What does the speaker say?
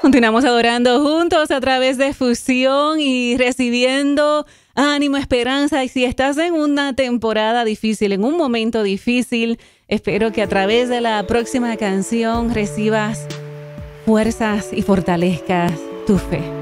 Continuamos adorando juntos a través de Fusión y recibiendo ánimo, esperanza. Y si estás en una temporada difícil, en un momento difícil, espero que a través de la próxima canción recibas fuerzas y fortalezcas tu fe.